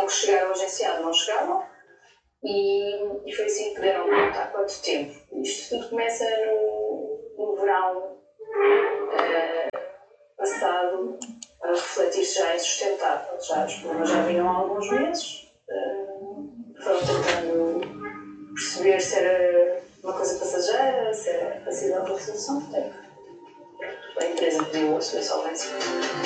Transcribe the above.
que chegar ao agenciado não chegavam e foi assim que puderam há quanto tempo. Isto tudo começa no verão passado a refletir-se já insustentável. Já os problemas já vinham há alguns meses, foram tentando perceber se era uma coisa passageira, se era passível de resolução. A empresa pediu a sua insolvência.